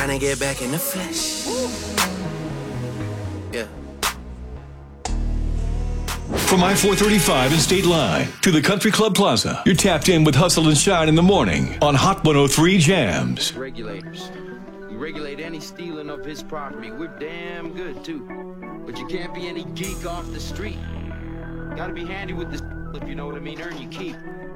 trying to get back in the flesh. Yeah. From I-435 and State Line to the Country Club Plaza, you're tapped in with Hustle and Shine in the morning on Hot 103 Jams. Regulators. We regulate any stealing of his property. We're damn good, too. But you can't be any geek off the street. Gotta be handy with this if you know what I mean. Earn your keep.